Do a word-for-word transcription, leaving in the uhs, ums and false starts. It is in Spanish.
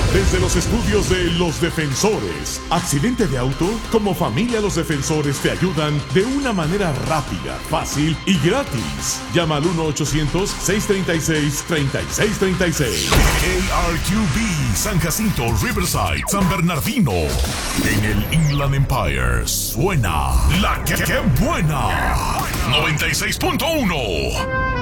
Desde los estudios de Los Defensores. ¿Accidente de auto? Como familia Los Defensores te ayudan de una manera rápida, fácil y gratis. Llama al uno ochocientos, seiscientos treinta y seis, treinta y seis treinta y seis. A R Q B, San Jacinto, Riverside, San Bernardino. En el Inland Empire suena La Que, que Buena. noventa y seis punto uno.